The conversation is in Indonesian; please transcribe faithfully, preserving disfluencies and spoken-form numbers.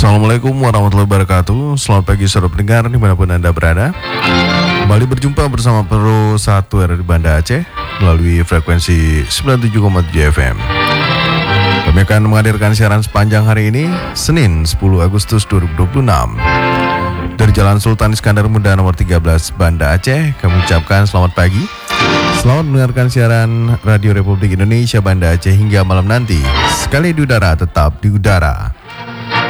Assalamualaikum warahmatullahi wabarakatuh. Selamat pagi saudara pendengar dimanapun Anda berada. Kembali berjumpa bersama Pro satu R di Banda Aceh melalui frekuensi sembilan puluh tujuh koma tujuh F M. Kami akan menghadirkan siaran sepanjang hari ini, Senin sepuluh Agustus dua ribu dua puluh enam. Dari Jalan Sultan Iskandar Muda nomor tiga belas Banda Aceh, kami ucapkan selamat pagi. Selamat mendengarkan siaran Radio Republik Indonesia Banda Aceh hingga malam nanti. Sekali di udara, tetap di udara.